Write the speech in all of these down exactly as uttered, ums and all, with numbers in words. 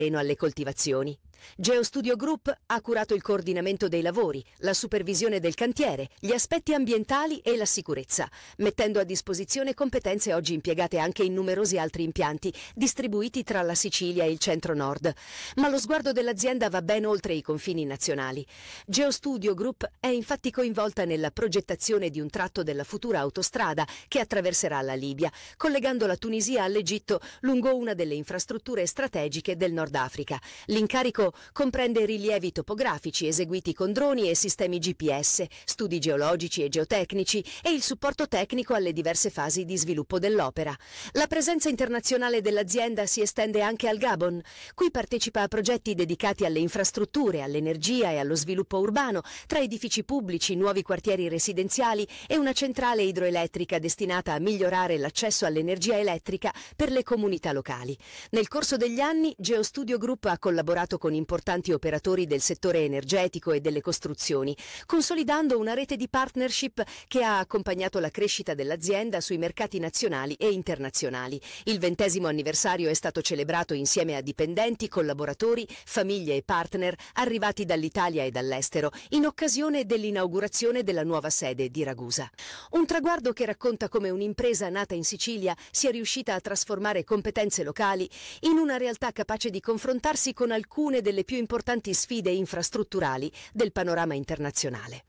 alle coltivazioni. Geostudio Group ha curato il coordinamento dei lavori, la supervisione del cantiere, gli aspetti ambientali e la sicurezza, mettendo a disposizione competenze oggi impiegate anche in numerosi altri impianti, distribuiti tra la Sicilia e il centro-nord. Ma lo sguardo dell'azienda va ben oltre i confini nazionali. Geostudio Group è infatti coinvolta nella progettazione di un tratto della futura autostrada che attraverserà la Libia, collegando la Tunisia all'Egitto lungo una delle infrastrutture strategiche del Nord Africa. L'incarico comprende rilievi topografici eseguiti con droni e sistemi G P S, studi geologici e geotecnici e il supporto tecnico alle diverse fasi di sviluppo dell'opera. La presenza internazionale dell'azienda si estende anche al Gabon. Qui partecipa a progetti dedicati alle infrastrutture, all'energia e allo sviluppo urbano, tra edifici pubblici, nuovi quartieri residenziali e una centrale idroelettrica destinata a migliorare l'accesso all'energia elettrica per le comunità locali. Nel corso degli anni, Geostudio Group ha collaborato con importanti operatori del settore energetico e delle costruzioni, consolidando una rete di partnership che ha accompagnato la crescita dell'azienda sui mercati nazionali e internazionali. Il ventesimo anniversario è stato celebrato insieme a dipendenti, collaboratori, famiglie e partner arrivati dall'Italia e dall'estero in occasione dell'inaugurazione della nuova sede di Ragusa. Un traguardo che racconta come un'impresa nata in Sicilia sia riuscita a trasformare competenze locali in una realtà capace di confrontarsi con alcune delle delle più importanti sfide infrastrutturali del panorama internazionale.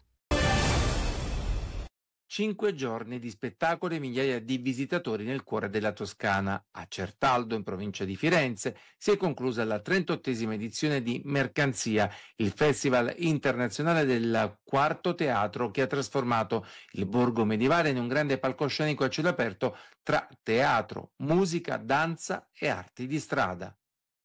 Cinque giorni di spettacoli e migliaia di visitatori nel cuore della Toscana. A Certaldo, in provincia di Firenze, si è conclusa la trentottesima edizione di Mercanzia, il festival internazionale del quarto teatro che ha trasformato il borgo medievale in un grande palcoscenico a cielo aperto tra teatro, musica, danza e arti di strada.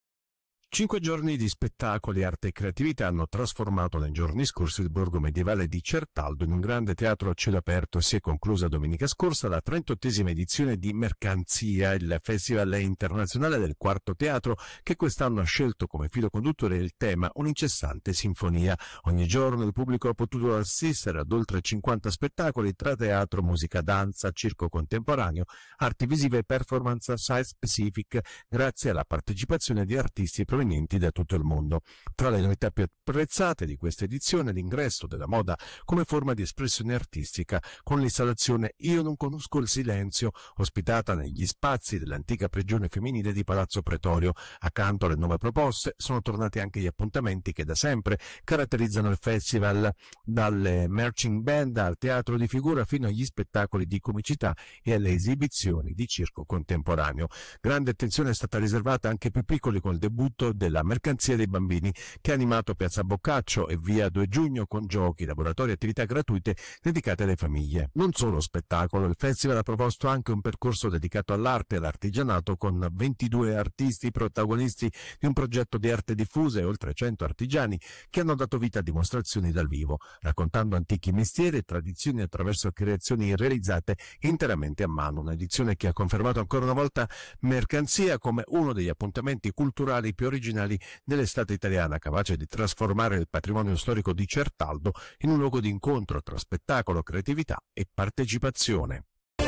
Cinque giorni di spettacoli, arte e creatività hanno trasformato nei giorni scorsi il borgo medievale di Certaldo in un grande teatro a cielo aperto e si è conclusa domenica scorsa la trentottesima edizione di Mercanzia, il festival internazionale del quarto teatro che quest'anno ha scelto come filo conduttore il tema un'incessante sinfonia. Ogni giorno il pubblico ha potuto assistere ad oltre cinquanta spettacoli tra teatro, musica, danza, circo contemporaneo, arti visive e performance site specific grazie alla partecipazione di artisti provenienti da tutto il mondo. Tra le novità più apprezzate di questa edizione l'ingresso della moda come forma di espressione artistica con l'installazione Io non conosco il silenzio, ospitata negli spazi dell'antica prigione femminile di Palazzo Pretorio. Accanto alle nuove proposte sono tornati anche gli appuntamenti che da sempre caratterizzano il festival, dalle marching band al teatro di figura fino agli spettacoli di comicità e alle esibizioni di circo contemporaneo. Grande attenzione è stata riservata anche ai più piccoli col debutto della Mercanzia dei bambini che ha animato Piazza Boccaccio e via due giugno con giochi, laboratori e attività gratuite dedicate alle famiglie. Non solo spettacolo, il festival ha proposto anche un percorso dedicato all'arte e all'artigianato con ventidue artisti protagonisti di un progetto di arte diffusa e oltre cento artigiani che hanno dato vita a dimostrazioni dal vivo, raccontando antichi mestieri e tradizioni attraverso creazioni realizzate interamente a mano. Un'edizione che ha confermato ancora una volta Mercanzia come uno degli appuntamenti culturali più originali dell'estate italiana, capace di trasformare il patrimonio storico di Certaldo in un luogo di incontro tra spettacolo, creatività e partecipazione.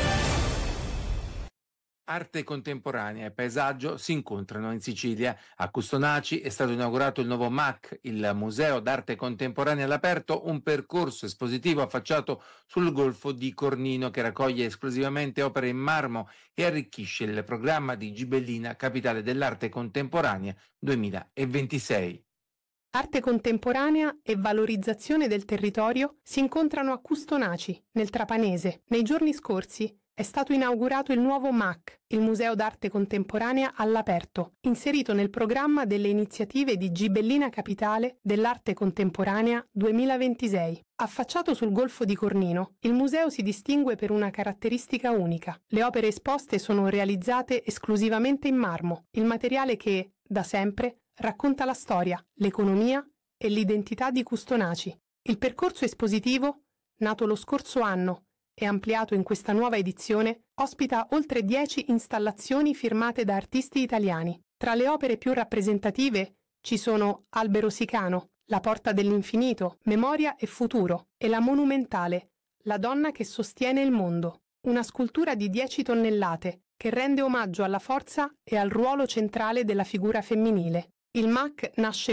Arte contemporanea e paesaggio si incontrano in Sicilia. A Custonaci è stato inaugurato il nuovo M A C, il Museo d'Arte Contemporanea all'aperto, un percorso espositivo affacciato sul Golfo di Cornino che raccoglie esclusivamente opere in marmo e arricchisce il programma di Gibellina, capitale dell'arte contemporanea duemilaventisei. Arte contemporanea e valorizzazione del territorio si incontrano a Custonaci, nel Trapanese. Nei giorni scorsi è stato inaugurato il nuovo M A C, il Museo d'Arte Contemporanea all'aperto, inserito nel programma delle iniziative di Gibellina Capitale dell'Arte Contemporanea duemilaventisei. Affacciato sul Golfo di Cornino, il museo si distingue per una caratteristica unica. Le opere esposte sono realizzate esclusivamente in marmo, il materiale che, da sempre, racconta la storia, l'economia e l'identità di Custonaci. Il percorso espositivo, nato lo scorso anno e ampliato in questa nuova edizione, ospita oltre dieci installazioni firmate da artisti italiani. Tra le opere più rappresentative ci sono Albero Sicano, La Porta dell'Infinito, Memoria e Futuro e la monumentale La donna che sostiene il mondo, una scultura di dieci tonnellate che rende omaggio alla forza e al ruolo centrale della figura femminile. Il M A C nasce